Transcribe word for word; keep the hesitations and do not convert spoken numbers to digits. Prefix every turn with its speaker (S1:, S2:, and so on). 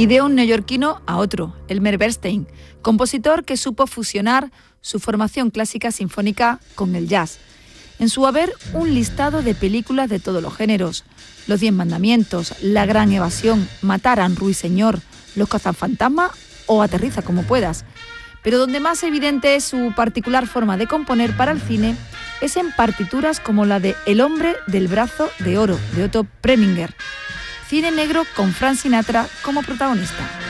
S1: y de un neoyorquino a otro, Elmer Bernstein, compositor que supo fusionar su formación clásica sinfónica con el jazz. En su haber, un listado de películas de todos los géneros: Los Diez Mandamientos, La Gran Evasión, Matar a un ruiseñor, Los cazafantasmas o Aterriza como puedas. Pero donde más evidente es su particular forma de componer para el cine es en partituras como la de El hombre del brazo de oro, de Otto Preminger. Cine negro con Frank Sinatra como protagonista.